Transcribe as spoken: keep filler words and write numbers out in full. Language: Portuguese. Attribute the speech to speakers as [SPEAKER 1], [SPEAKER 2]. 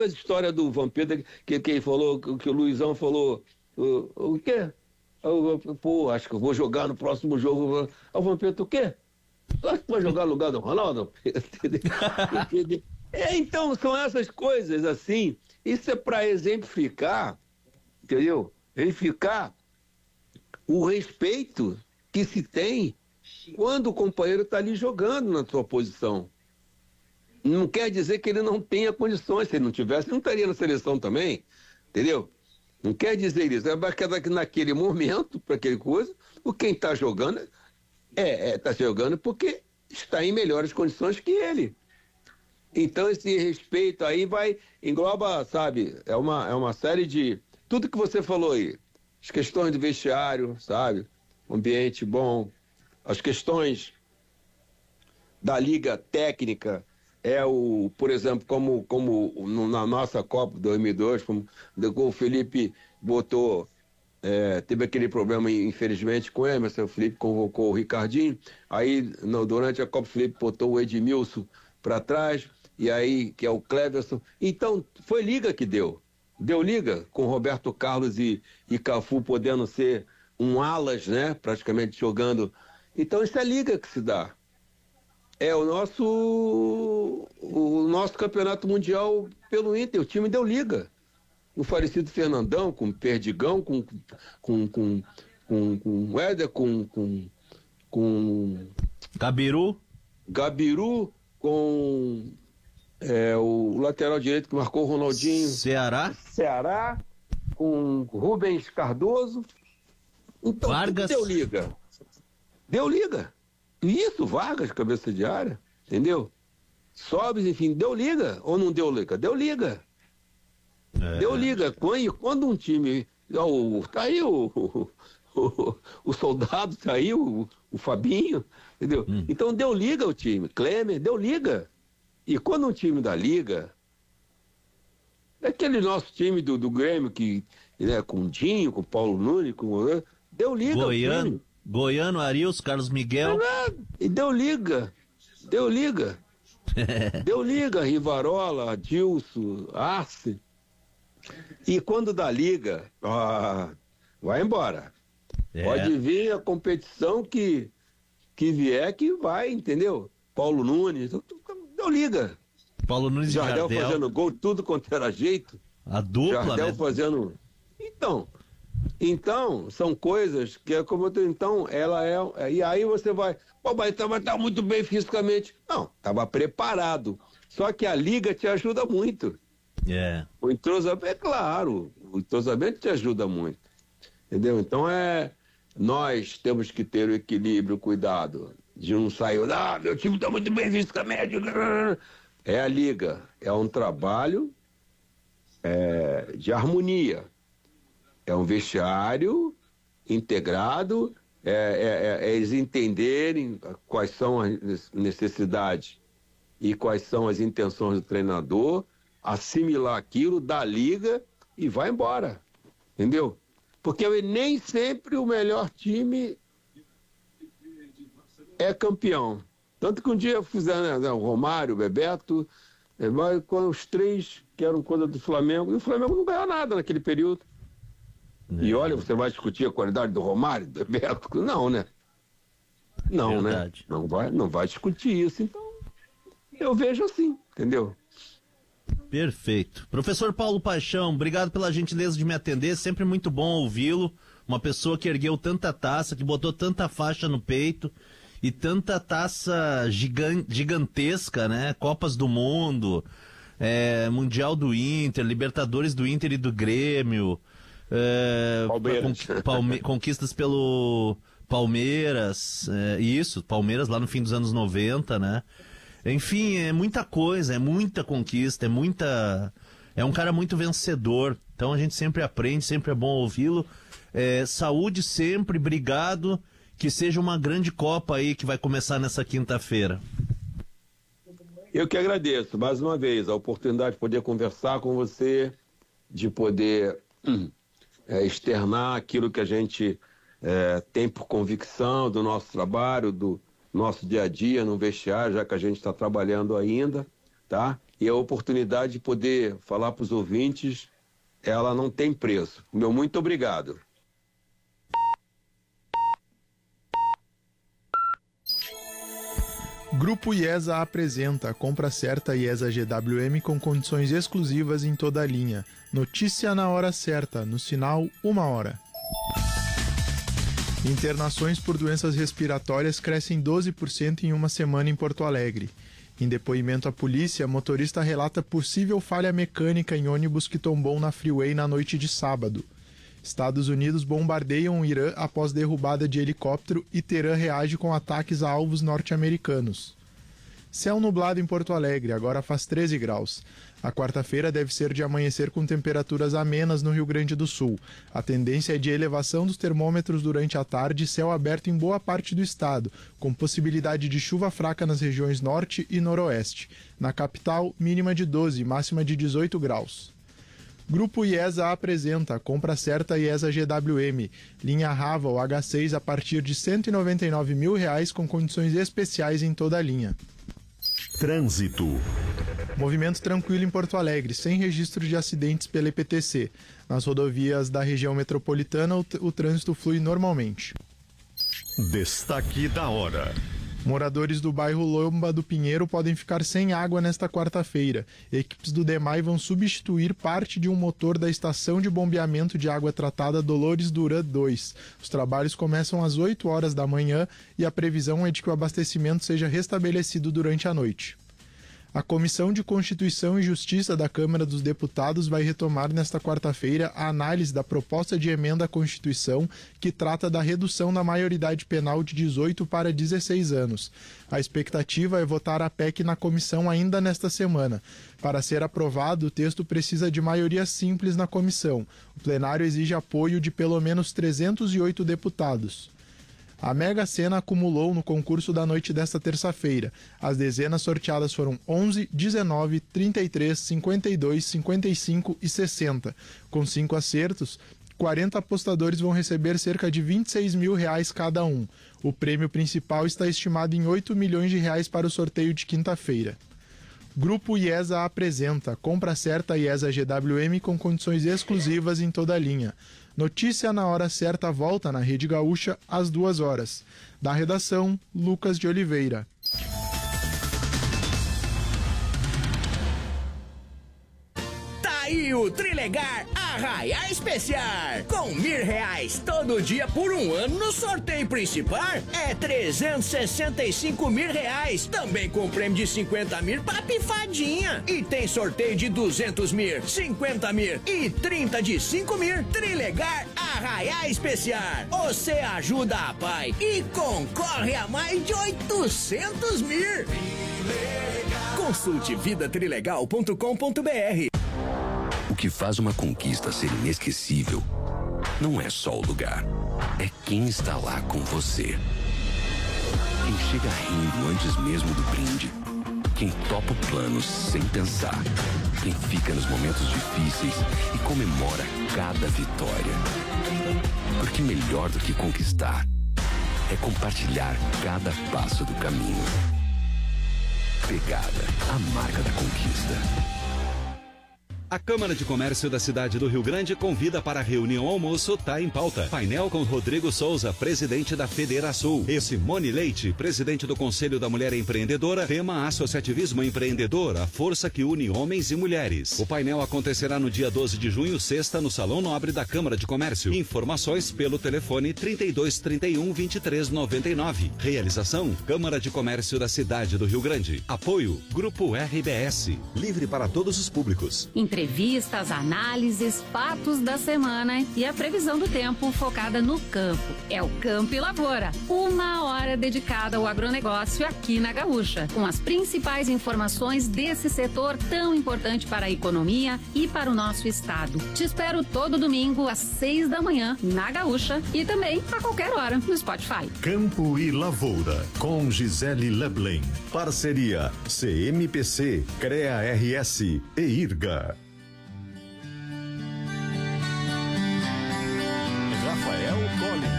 [SPEAKER 1] a história do Vampeta, que, que ele falou, que o Luizão falou, o, o quê? Eu, eu, pô, acho que eu vou jogar no próximo jogo. O Vampeta, o quê? Acho que vai jogar no lugar do Ronaldo? É, então, são essas coisas assim. Isso é para exemplificar, entendeu? Verificar o respeito que se tem quando o companheiro está ali jogando na sua posição. Não quer dizer que ele não tenha condições. Se ele não tivesse, ele não estaria na seleção também, entendeu? Não quer dizer isso. É que naquele momento, para aquele coisa, o quem está jogando é, é, tá jogando porque está em melhores condições que ele. Então esse respeito aí vai, engloba, sabe, é uma, é uma série de, tudo que você falou aí, as questões de vestiário, sabe, ambiente bom, as questões da liga técnica, é o, por exemplo, como, como na nossa Copa dois mil e dois, como o Felipe botou, é, teve aquele problema, infelizmente, com o Emerson, o Felipe convocou o Ricardinho, aí no, durante a Copa o Felipe botou o Edmilson para trás, e aí, que é o Cleverson. Então, foi liga que deu. Deu liga com Roberto Carlos e, e Cafu podendo ser um alas, né? Praticamente jogando. Então, isso é liga que se dá. É o nosso, o nosso campeonato mundial pelo Inter. O time deu liga. O falecido Fernandão, com Perdigão, com com com com, com Éder, com, com, com
[SPEAKER 2] Gabiru.
[SPEAKER 1] Gabiru, com é, o lateral direito que marcou o Ronaldinho.
[SPEAKER 2] Ceará.
[SPEAKER 1] Ceará, com Rubens Cardoso. Então,
[SPEAKER 2] Vargas.
[SPEAKER 1] Deu liga. Deu liga. Isso, Vargas, cabeça de área, entendeu? Sobes, enfim, deu liga ou não deu liga? Deu liga. É. Deu liga. Quando, quando um time. Ó, tá aí o, o, o, o soldado, tá aí o, o Fabinho, entendeu? Hum. Então deu liga o time. Klemer, deu liga. E quando um time da liga, aquele nosso time do, do Grêmio, que, né, com o Dinho, com o Paulo Nunes, com, deu liga.
[SPEAKER 2] Goiano, Goiano, Arius, Carlos Miguel.
[SPEAKER 1] E deu liga. Deu liga. Deu liga, Rivarola, Adilson, Arce. E quando dá liga, ó, vai embora. É. Pode vir a competição que, que vier, que vai, entendeu? Paulo Nunes, deu liga.
[SPEAKER 2] Paulo Nunes
[SPEAKER 1] Jardel,
[SPEAKER 2] Jardel
[SPEAKER 1] fazendo gol, tudo quanto era jeito.
[SPEAKER 2] A dupla,
[SPEAKER 1] Jardel
[SPEAKER 2] né?
[SPEAKER 1] fazendo... Então, então, são coisas que é como... Eu, então, ela é... E aí você vai... Pô, mas estava tá muito bem fisicamente. Não, estava preparado. Só que a liga te ajuda muito.
[SPEAKER 2] É.
[SPEAKER 1] O entrosamento, é claro, o entrosamento te ajuda muito. Entendeu? Então, é... Nós temos que ter o equilíbrio, o cuidado. De não sair... Ah, meu time está muito bem fisicamente... É a liga, é um trabalho é, de harmonia, é um vestiário integrado, é, é, é eles entenderem quais são as necessidades e quais são as intenções do treinador, assimilar aquilo da liga e vai embora, entendeu? Porque nem sempre o melhor time é campeão. Tanto que um dia fizeram, né, o Romário, o Bebeto, é, mas com os três que eram coisa do Flamengo, e o Flamengo não ganhou nada naquele período. É. E olha, você vai discutir a qualidade do Romário, do Bebeto? Não, né? Não, Verdade. né? Não vai, não vai discutir isso. Então, eu vejo assim, entendeu?
[SPEAKER 2] Perfeito. Professor Paulo Paixão, obrigado pela gentileza de me atender, sempre muito bom ouvi-lo. Uma pessoa que ergueu tanta taça, que botou tanta faixa no peito. E tanta taça gigan- gigantesca, né? Copas do Mundo, é, Mundial do Inter, Libertadores do Inter e do Grêmio, é, con- palme- conquistas pelo Palmeiras, é, isso, Palmeiras lá no fim dos anos noventa, né? Enfim, é muita coisa, é muita conquista, é muita... É um cara muito vencedor, então a gente sempre aprende, sempre é bom ouvi-lo. É, saúde sempre, obrigado. Que seja uma grande Copa aí que vai começar nessa quinta-feira.
[SPEAKER 1] Eu que agradeço, mais uma vez, a oportunidade de poder conversar com você, de poder hum, é, externar aquilo que a gente é, tem por convicção do nosso trabalho, do nosso dia a dia no vestiário, já que a gente está trabalhando ainda, tá? e a oportunidade de poder falar para os ouvintes, ela não tem preço. Meu muito obrigado.
[SPEAKER 3] Grupo IESA apresenta compra certa IESA G W M com condições exclusivas em toda a linha. Notícia na hora certa, no sinal uma hora. Internações por doenças respiratórias crescem doze por cento em uma semana em Porto Alegre. Em depoimento à polícia, motorista relata possível falha mecânica em ônibus que tombou na freeway na noite de sábado. Estados Unidos bombardeiam o Irã após derrubada de helicóptero e Teherã reage com ataques a alvos norte-americanos. Céu nublado em Porto Alegre, agora faz treze graus. A quarta-feira deve ser de amanhecer com temperaturas amenas no Rio Grande do Sul. A tendência é de elevação dos termômetros durante a tarde e céu aberto em boa parte do estado, com possibilidade de chuva fraca nas regiões norte e noroeste. Na capital, mínima de doze, máxima de dezoito graus. Grupo IESA apresenta compra certa IESA G W M, linha Raval H seis a partir de cento e noventa e nove mil reais com condições especiais em toda a linha.
[SPEAKER 4] Trânsito.
[SPEAKER 3] Movimento tranquilo em Porto Alegre, sem registro de acidentes pela E P T C. Nas rodovias da região metropolitana, o, o trânsito flui normalmente.
[SPEAKER 4] Destaque da hora.
[SPEAKER 3] Moradores do bairro Lomba do Pinheiro podem ficar sem água nesta quarta-feira. Equipes do DEMAI vão substituir parte de um motor da estação de bombeamento de água tratada Dolores Duran dois. Os trabalhos começam às oito horas da manhã e a previsão é de que o abastecimento seja restabelecido durante a noite. A Comissão de Constituição e Justiça da Câmara dos Deputados vai retomar nesta quarta-feira a análise da proposta de emenda à Constituição que trata da redução da maioridade penal de dezoito para dezesseis anos. A expectativa é votar a P E C na comissão ainda nesta semana. Para ser aprovado, o texto precisa de maioria simples na comissão. O plenário exige apoio de pelo menos trezentos e oito deputados. A Mega Sena acumulou no concurso da noite desta terça-feira. As dezenas sorteadas foram onze, dezenove, trinta e três, cinquenta e dois, cinquenta e cinco e sessenta. Com cinco acertos, quarenta apostadores vão receber cerca de vinte e seis mil reais cada um. O prêmio principal está estimado em oito milhões de reais para o sorteio de quinta-feira. Grupo IESA apresenta compra certa IESA G W M com condições exclusivas em toda a linha. Notícia na hora certa volta na Rede Gaúcha às duas horas. Da redação, Lucas de Oliveira.
[SPEAKER 5] E o Trilegar Arraiá Especial. Com mil reais todo dia por um ano no sorteio principal é trezentos e sessenta e cinco mil reais. Também com prêmio de cinquenta mil pra pifadinha. E tem sorteio de duzentos mil, cinquenta mil e trinta de cinco mil. Trilegar Arraiá Especial. Você ajuda a pai e concorre a mais de oitocentos mil. Consulte vida trilegal ponto com ponto b r.
[SPEAKER 6] O que faz uma conquista ser inesquecível não é só o lugar, é quem está lá com você. Quem chega rindo antes mesmo do brinde. Quem topa o plano sem pensar. Quem fica nos momentos difíceis e comemora cada vitória. Porque melhor do que conquistar é compartilhar cada passo do caminho. Pegada, a marca da conquista.
[SPEAKER 7] A Câmara de Comércio da cidade do Rio Grande convida para a reunião almoço Tá em Pauta. Painel com Rodrigo Souza, presidente da Federação. E Simone Leite, presidente do Conselho da Mulher Empreendedora. Tema Associativismo Empreendedor, a força que une homens e mulheres. O painel acontecerá no dia doze de junho, sexta, no Salão Nobre da Câmara de Comércio. Informações pelo telefone trinta e dois, trinta e um, vinte e três, noventa e nove. Realização Câmara de Comércio da cidade do Rio Grande. Apoio Grupo R B S. Livre para todos os públicos.
[SPEAKER 8] Entrevistas, análises, fatos da semana e a previsão do tempo focada no campo. É o Campo e Lavoura, uma hora dedicada ao agronegócio aqui na Gaúcha, com as principais informações desse setor tão importante para a economia e para o nosso estado. Te espero todo domingo às seis da manhã na Gaúcha e também a qualquer hora no Spotify.
[SPEAKER 4] Campo e Lavoura, com Gisele Leblen. Parceria C M P C, CREA R S e IRGA.